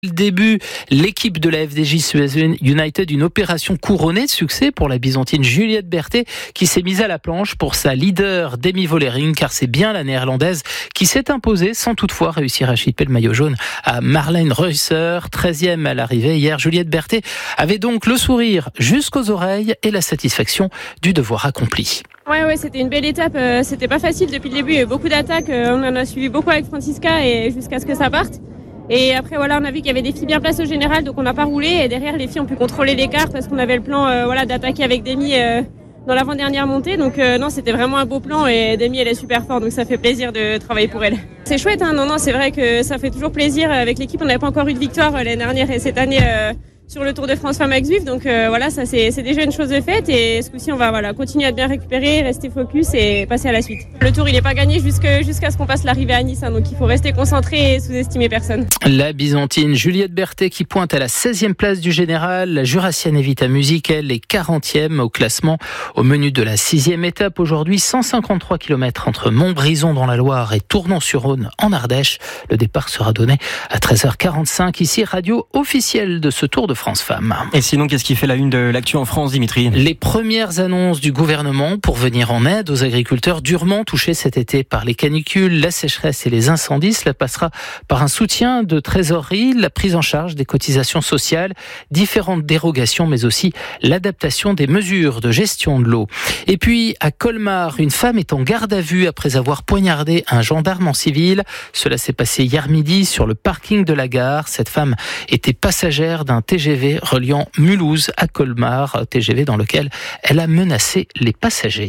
Le début, l'équipe de la FDJ Suez United, une opération couronnée de succès pour la byzantine Juliette Berthet qui s'est mise à la planche pour sa leader Demi Vollering, car c'est bien la néerlandaise qui s'est imposée sans toutefois réussir à chipper le maillot jaune à Marlène Reusser, 13e à l'arrivée. Hier, Juliette Berthet avait donc le sourire jusqu'aux oreilles et la satisfaction du devoir accompli. Ouais, c'était une belle étape. C'était pas facile depuis le début. Il y a eu beaucoup d'attaques. On en a suivi beaucoup avec Francisca et jusqu'à ce que ça parte. Et après, on a vu qu'il y avait des filles bien placées au général, donc on n'a pas roulé. Et derrière, les filles ont pu contrôler l'écart parce qu'on avait le plan d'attaquer avec Demi dans l'avant-dernière montée. Donc non, c'était vraiment un beau plan et Demi, elle est super forte, donc ça fait plaisir de travailler pour elle. C'est chouette, hein. Non, c'est vrai que ça fait toujours plaisir. Avec l'équipe, on n'avait pas encore eu de victoire l'année dernière et cette année sur le Tour de France Femmes avec Zwift. Donc ça c'est déjà une chose de faite. Et ce coup-ci, on va continuer à bien récupérer, rester focus et passer à la suite. Le Tour, il n'est pas gagné jusqu'à ce qu'on passe l'arrivée à Nice. Donc il faut rester concentré et sous-estimer personne. La byzantine Juliette Berthet qui pointe à la 16e place du général. La jurassienne Evita Music, elle, est 40e au classement. Au menu de la 6e étape aujourd'hui, 153 km entre Montbrison dans la Loire et Tournon-sur-Rhône en Ardèche. Le départ sera donné à 13h45. Ici, radio officielle de ce Tour de France Femmes. Et sinon, qu'est-ce qui fait la une de l'actu en France, Dimitri ? Les premières annonces du gouvernement pour venir en aide aux agriculteurs durement touchés cet été par les canicules, la sécheresse et les incendies. Cela passera par un soutien de trésorerie, la prise en charge des cotisations sociales, différentes dérogations, mais aussi l'adaptation des mesures de gestion de l'eau. Et puis, à Colmar, une femme est en garde à vue après avoir poignardé un gendarme en civil. Cela s'est passé hier midi sur le parking de la gare. Cette femme était passagère d'un TGV reliant Mulhouse à Colmar, TGV dans lequel elle a menacé les passagers.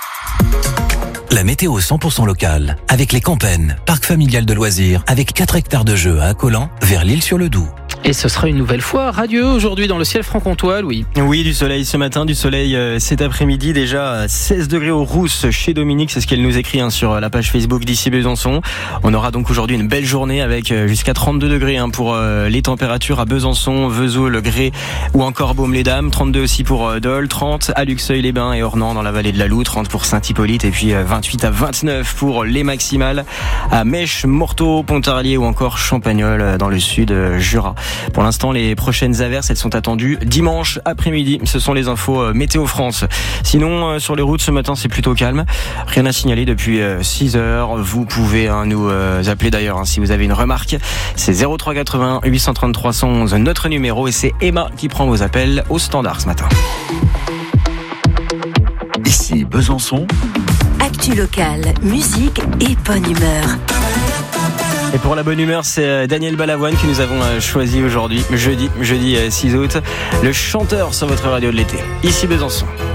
La météo 100% locale, avec les Campennes, parc familial de loisirs, avec 4 hectares de jeux à Accolant, vers l'Île-sur-le-Doubs. Et ce sera une nouvelle fois radieux aujourd'hui dans le ciel franc-comtois, Louis. Oui, du soleil ce matin, du soleil cet après-midi, déjà 16 degrés aux Rousses chez Dominique, c'est ce qu'elle nous écrit sur la page Facebook d'Ici Besançon. On aura donc aujourd'hui une belle journée avec jusqu'à 32 degrés pour les températures à Besançon, Vesoul, Grès ou encore Baume-les-Dames, 32 aussi pour Dole, 30 à Luxeuil-les-Bains et Ornans dans la vallée de la Loue, 30 pour Saint-Hippolyte et puis 28 à 29 pour les maximales à Mèche, Morteau, Pontarlier ou encore Champagnole dans le sud Jura. Pour l'instant, les prochaines averses, elles sont attendues dimanche après-midi. Ce sont les infos Météo France. Sinon, sur les routes, ce matin, c'est plutôt calme. Rien à signaler depuis 6 heures. Vous pouvez nous appeler d'ailleurs si vous avez une remarque. C'est 03 80 833 111, notre numéro. Et c'est Emma qui prend vos appels au standard ce matin. Ici Besançon. Actu locale, musique et bonne humeur. Et pour la bonne humeur, c'est Daniel Balavoine que nous avons choisi aujourd'hui, jeudi 6 août, le chanteur sur votre radio de l'été. Ici Besançon.